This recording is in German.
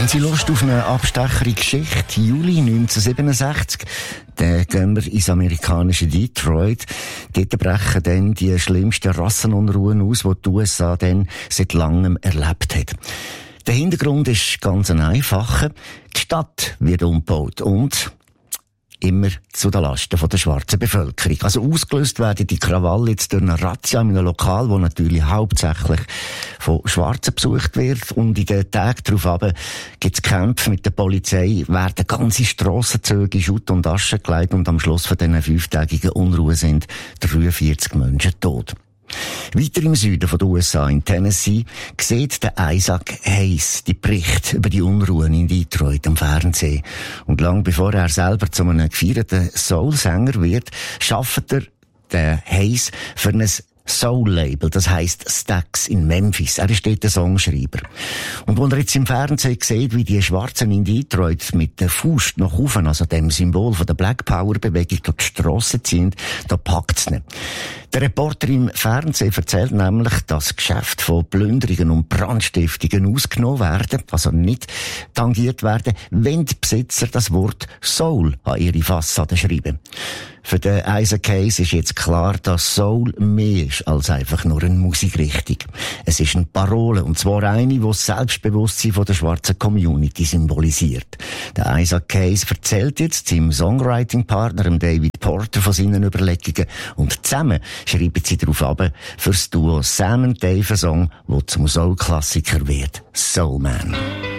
Haben Sie Lust auf eine Abstecher in Geschichte? Juli 1967. Dann gehen wir ins amerikanische Detroit. Dort brechen dann die schlimmsten Rassenunruhen aus, die USA dann seit langem erlebt hat. Der Hintergrund ist ganz ein einfacher. Die Stadt wird umgebaut und immer zu den Lasten der schwarzen Bevölkerung. Also ausgelöst werden die Krawalle jetzt durch eine Razzia in einem Lokal, wo natürlich hauptsächlich von Schwarzen besucht wird. Und in den Tagen darauf gibt es Kämpfe mit der Polizei, werden ganze Strassenzüge in Schutt und Asche gelegt und am Schluss von diesen 5-tägigen Unruhen sind 43 Menschen tot. Weiter im Süden der USA, in Tennessee, sieht der Isaac Hayes die Berichte über die Unruhen in Detroit am Fernsehen. Und lang bevor er selber zu einem gefeierten Soul-Sänger wird, schafft er, der Hayes, für ein Soul-Label, das heisst Stax in Memphis. Er ist dort der Songschreiber. Und wenn er jetzt im Fernsehen sieht, wie die Schwarzen in Detroit mit der Faust nach oben, also dem Symbol von der Black Power-Bewegung, durch die Strasse ziehen, da packt's nicht. Der Reporter im Fernsehen erzählt nämlich, dass Geschäfte von Plünderungen und Brandstiftungen ausgenommen werden, also nicht tangiert werden, wenn die Besitzer das Wort Soul an ihre Fassade schreiben. Für den Isaac Hayes ist jetzt klar, dass Soul mehr ist als einfach nur eine Musikrichtung. Es ist eine Parole, und zwar eine, die das Selbstbewusstsein der schwarzen Community symbolisiert. Der Isaac Hayes erzählt jetzt seinem Songwriting-Partner, David Porter, von seinen Überlegungen, und zusammen schreiben sie darauf ab, für das Duo Sam und Dave einen Song, der zum Soul-Klassiker wird. Soul Man.